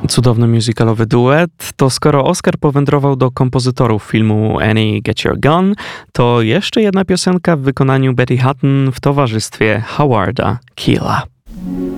Cudowny musicalowy duet. To skoro Oscar powędrował do kompozytorów filmu Annie Get Your Gun, to jeszcze jedna piosenka w wykonaniu Betty Hutton w towarzystwie Howarda Keela.